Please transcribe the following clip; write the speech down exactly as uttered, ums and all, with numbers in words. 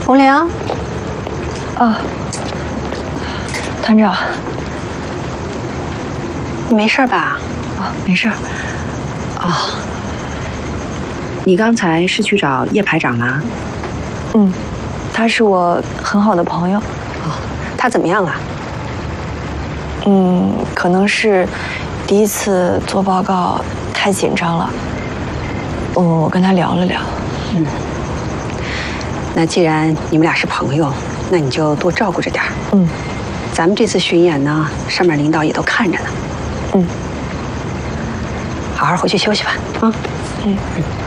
红玲， 啊，团长， 你没事吧？ 啊，没事。 哦，你刚才是去找叶排长了？ 嗯，他是我很好的朋友。 哦，他怎么样了？ 嗯，可能是第一次做报告太紧张了。我我跟他聊了聊。 嗯。 那既然你们俩是朋友，那你就多照顾着点儿。 嗯， 咱们这次巡演呢，上面领导也都看着呢。 嗯， 好好回去休息吧。啊， 嗯。